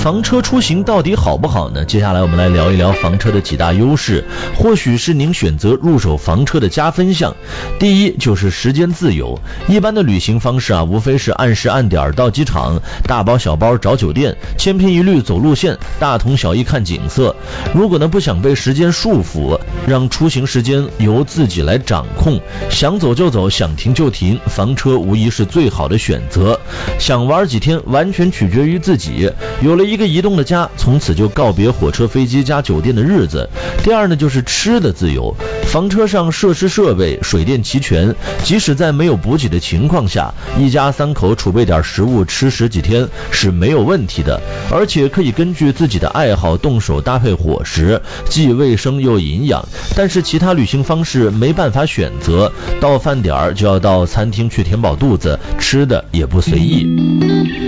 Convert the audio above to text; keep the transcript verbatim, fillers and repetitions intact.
房车出行到底好不好呢？接下来我们来聊一聊房车的几大优势，或许是您选择入手房车的加分项。第一就是时间自由，一般的旅行方式啊，无非是按时按点到机场，大包小包找酒店，千篇一律走路线，大同小异看景色。如果呢不想被时间束缚，让出行时间由自己来掌控，想走就走，想停就停，房车无疑是最好的选择。想玩几天完全取决于自己，有了一个移动的家，从此就告别火车飞机加酒店的日子。第二呢就是吃的自由，房车上设施设备水电齐全，即使在没有补给的情况下，一家三口储备点食物吃十几天是没有问题的，而且可以根据自己的爱好动手搭配伙食，既卫生又营养。但是其他旅行方式没办法选择，到饭点就要到餐厅去填饱肚子，吃的也不随意。